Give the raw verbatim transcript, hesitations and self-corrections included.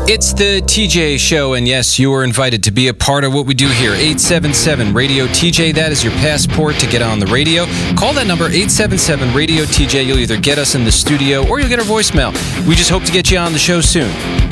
It's the T J Show, and yes, you are invited to be a part of what we do here. eight seven seven radio T J, that is your passport to get on the radio. Call that number, eight seven seven radio T J. You'll either get us in the studio or you'll get our voicemail. We just hope to get you on the show soon.